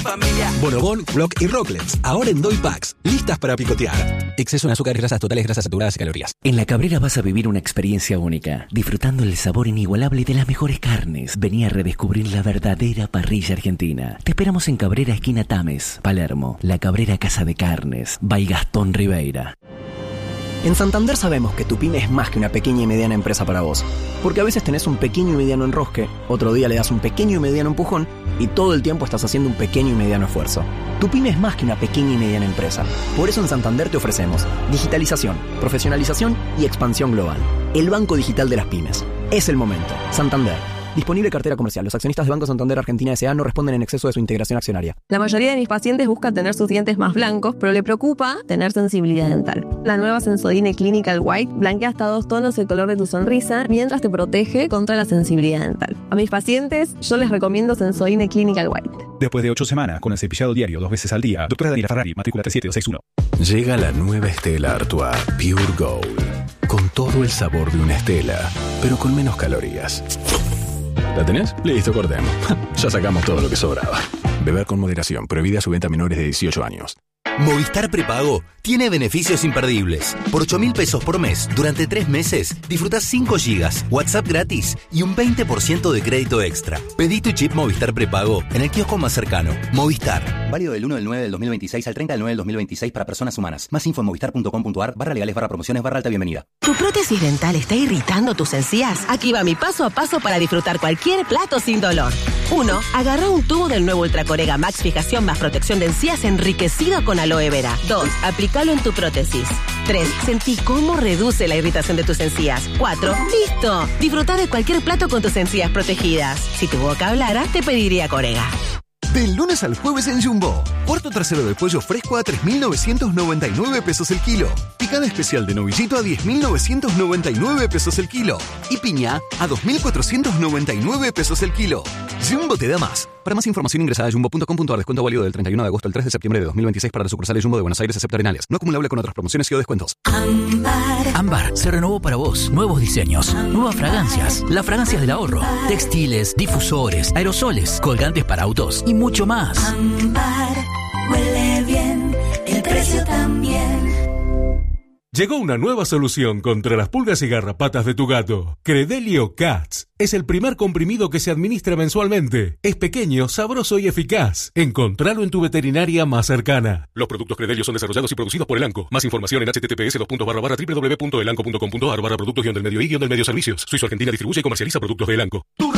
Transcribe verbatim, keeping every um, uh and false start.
Familia. Bonobón, Block y Rocklets, ahora en Doy Packs, listas para picotear. Exceso en azúcar, grasas totales, grasas saturadas y calorías. En La Cabrera vas a vivir una experiencia única, disfrutando el sabor inigualable de las mejores carnes. Vení a redescubrir la verdadera parrilla argentina. Te esperamos en Cabrera, esquina Tames, Palermo. La Cabrera Casa de Carnes, by Gastón Ribeira. En Santander sabemos que tu pyme es más que una pequeña y mediana empresa para vos. Porque a veces tenés un pequeño y mediano enrosque, otro día le das un pequeño y mediano empujón y todo el tiempo estás haciendo un pequeño y mediano esfuerzo. Tu pyme es más que una pequeña y mediana empresa. Por eso en Santander te ofrecemos digitalización, profesionalización y expansión global. El banco digital de las pymes. Es el momento. Santander. Disponible cartera comercial. Los accionistas de Banco Santander Argentina S A no responden en exceso de su integración accionaria. La mayoría de mis pacientes busca tener sus dientes más blancos, pero le preocupa tener sensibilidad dental. La nueva Sensodyne Clinical White blanquea hasta dos tonos el color de tu sonrisa mientras te protege contra la sensibilidad dental. A mis pacientes yo les recomiendo Sensodyne Clinical White. Después de ocho semanas con el cepillado diario dos veces al día, doctora Daniela Ferrari, matrícula tres siete dos seis uno. Llega la nueva Stella Artois Pure Gold, con todo el sabor de una Stella, pero con menos calorías. ¿La tenés? Listo, cortemos. Ya sacamos todo lo que sobraba. Beber con moderación. Prohibida su venta a menores de dieciocho años. Movistar Prepago tiene beneficios imperdibles. Por ocho mil pesos por mes, durante tres meses, disfrutás cinco gigas, WhatsApp gratis y un veinte por ciento de crédito extra. Pedí tu chip Movistar Prepago en el kiosco más cercano. Movistar. Válido del uno del nueve del dos mil veintiséis al treinta del nueve del dos mil veintiséis para personas humanas. Más info en movistar.com.ar barra legales barra promociones barra alta bienvenida. ¿Tu prótesis dental está irritando tus encías? Aquí va mi paso a paso para disfrutar cualquier plato sin dolor. uno. Agarra un tubo del nuevo Ultracorega Max Fijación más protección de encías enriquecido con aloe vera. dos. Aplícalo en tu prótesis. tres. Sentí cómo reduce la irritación de tus encías. cuatro. ¡Listo! Disfruta de cualquier plato con tus encías protegidas. Si tu boca hablara, te pediría Corega. Del lunes al jueves en Jumbo. Cuarto trasero de pollo fresco a tres mil novecientos noventa y nueve pesos el kilo. Picada especial de novillito a diez mil novecientos noventa y nueve pesos el kilo. Y piña a dos mil cuatrocientos noventa y nueve pesos el kilo. Jumbo te da más. Para más información ingresa a jumbo punto com punto a r. Descuento válido del treinta y uno de agosto al tres de septiembre de dos mil veintiséis para las sucursales Jumbo de Buenos Aires excepto Arenales. No acumulable con otras promociones y o descuentos. Ámbar. Ámbar se renovó para vos. Nuevos diseños, nuevas fragancias, las fragancias del ahorro, textiles, difusores, aerosoles, colgantes para autos y mucho más. Ámbar huele bien, el precio también. Llegó una nueva solución contra las pulgas y garrapatas de tu gato. Credelio Cats. Es el primer comprimido que se administra mensualmente. Es pequeño, sabroso y eficaz. Encontralo en tu veterinaria más cercana. Los productos Credelio son desarrollados y producidos por Elanco. Más información en h t t p s dos barra barra w w w punto elanco punto com punto a r barra productos guión del medio y guión del medio servicios. Suizo Argentina distribuye y comercializa productos de Elanco.